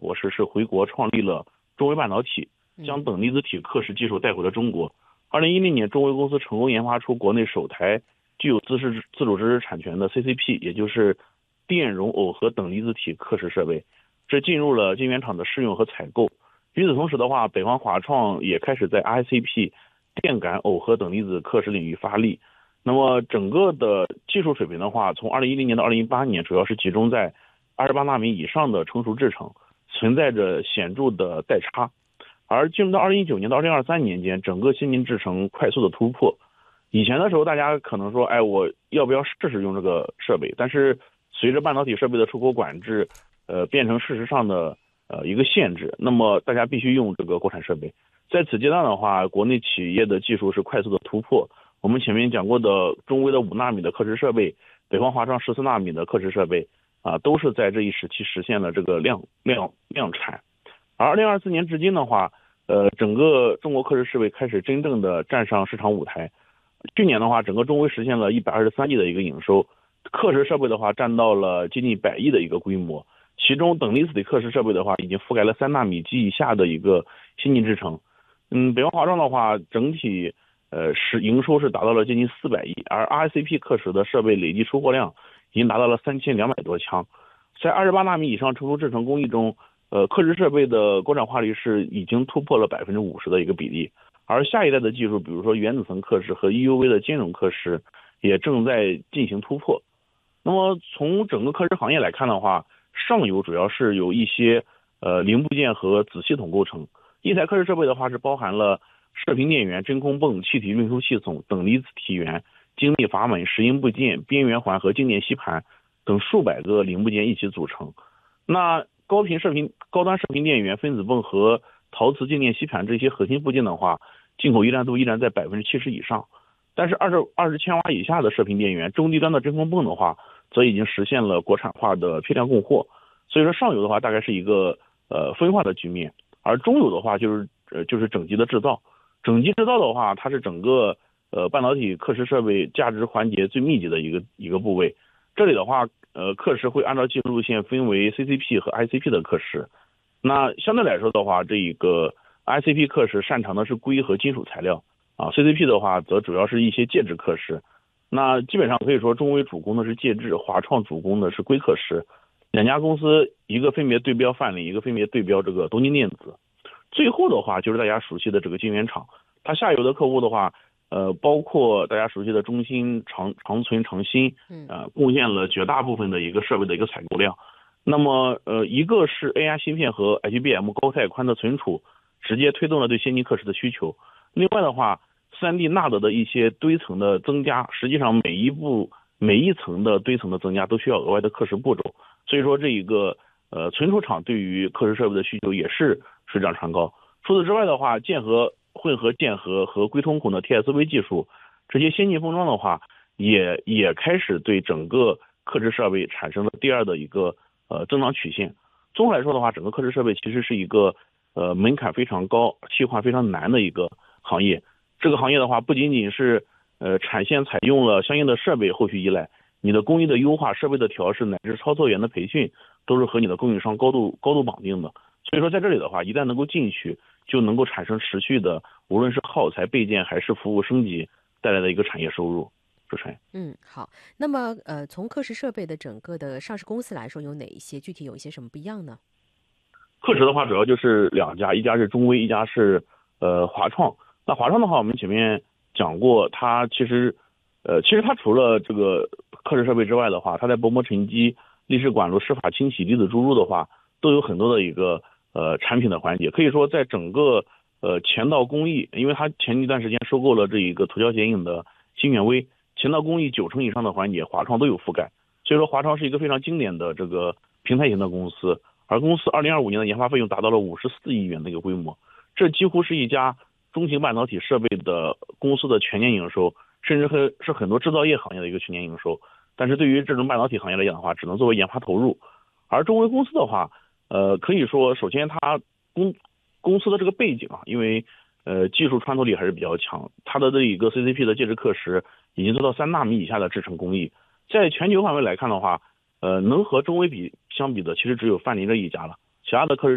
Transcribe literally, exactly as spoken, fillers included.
博士是回国创立了中微半导体，将等离子体刻蚀技术带回了中国。二零一零年，中微公司成功研发出国内首台具有自识自主知识产权的 C C P， 也就是电容耦合等离子体刻蚀设备，这进入了晶圆厂的试用和采购。与此同时的话，北方华创也开始在 I C P 电感耦合等离子刻蚀领域发力。那么整个的技术水平的话，从二零一零年到二零一八年，主要是集中在二十八纳米以上的成熟制程，存在着显著的代差。而进入到二零一九年到二零二三年间，整个先进制程快速的突破。以前的时候，大家可能说，哎，我要不要试试用这个设备？但是随着半导体设备的出口管制，呃，变成事实上的呃一个限制，那么大家必须用这个国产设备。在此阶段的话，国内企业的技术是快速的突破。我们前面讲过的中微的五纳米的刻蚀设备，北方华创十四纳米的刻蚀设备啊，都是在这一时期实现了这个量量量产。而二零二四年至今的话，呃，整个中国刻蚀设备开始真正的站上市场舞台。去年的话，整个中微实现了一百二十三亿的一个营收，刻蚀设备的话占到了接近百亿的一个规模。其中等离子体刻蚀设备的话，已经覆盖了三纳米及以下的一个先进制程。嗯，北方华创的话，整体呃是营收是达到了接近四百亿，而 I C P 刻蚀的设备累计出货量已经达到了三千两百多枪。在二十八纳米以上成熟制程工艺中，呃，刻蚀设备的国产化率是已经突破了百分之五十的一个比例，而下一代的技术，比如说原子层刻蚀和 E U V 的兼容刻蚀，也正在进行突破。那么从整个刻蚀行业来看的话，上游主要是有一些呃零部件和子系统构成，一台刻蚀设备的话是包含了射频电源、真空泵、气体运输系统、等离子体源、精密阀门、石英部件、边缘环和静电吸盘等数百个零部件一起组成。那高频射频、高端射频电源、分子泵和陶瓷静电吸盘这些核心部件的话，进口依赖度依然在百分之七十以上。但是二十二十千瓦以下的射频电源、中低端的真空泵的话，则已经实现了国产化的批量供货。所以说上游的话大概是一个呃分化的局面，而中游的话就是呃就是整机的制造。整机制造的话，它是整个呃半导体刻蚀设备价值环节最密集的一个一个部位。这里的话，呃，刻蚀会按照技术路线分为 C C P 和 I C P 的刻蚀。那相对来说的话，这一个 I C P 刻蚀擅长的是硅和金属材料啊 ，C C P 的话则主要是一些介质刻蚀。那基本上可以说，中微主攻的是介质，华创主攻的是硅刻蚀。两家公司一个分别对标范蠡，一个分别对标这个东京电子。最后的话就是大家熟悉的这个晶圆厂，它下游的客户的话，呃，包括大家熟悉的中芯、长长存、长鑫，呃，贡献了绝大部分的一个设备的一个采购量。那么，呃，一个是 A I 芯片和 H B M 高带宽的存储，直接推动了对先进刻蚀的需求。另外的话，三 D 纳德的一些堆层的增加，实际上每一步每一层的堆层的增加都需要额外的刻蚀步骤。所以说，这一个呃存储厂对于刻蚀设备的需求也是水涨船高。除此之外的话，键合、混合键合和硅通孔的 T S V 技术，这些先进封装的话，也也开始对整个刻蚀设备产生了第二的一个呃增长曲线。综合来说的话，整个刻蚀设备其实是一个呃门槛非常高、细化非常难的一个行业。这个行业的话，不仅仅是呃产线采用了相应的设备后续依赖，你的工艺的优化、设备的调试乃至操作员的培训，都是和你的供应商高度高度绑定的。所以说在这里的话，一旦能够进去，就能够产生持续的，无论是耗材备件还是服务升级带来的一个产业收入。主持人， 嗯，好。那么呃，从刻蚀设备的整个的上市公司来说，有哪一些具体有一些什么不一样呢？ 刻蚀的话主要就是两家，一家是中微，一家是呃华创。那华创的话，我们前面讲过，它其实呃其实它除了这个刻蚀设备之外的话，它在薄膜沉积、立式管路、湿法清洗、离子注入的话，都有很多的一个呃产品的环节。可以说在整个呃前道工艺，因为它前一段时间收购了这一个涂胶显影的新远微，前道工艺九成以上的环节华创都有覆盖。所以说华创是一个非常经典的这个平台型的公司，而公司二零二五年的研发费用达到了五十四亿元的一个规模，这几乎是一家中型半导体设备的公司的全年营收，甚至和是很多制造业行业的一个全年营收。但是对于这种半导体行业来讲的话，只能作为研发投入。而中微公司的话，呃，可以说首先它公公司的这个背景啊，因为呃技术穿透力还是比较强，它的这一个 C C P 的介质刻蚀已经做到三纳米以下的制程工艺，在全球范围来看的话，呃，能和中微比相比的，其实只有范蠡这一家了，其他的刻蚀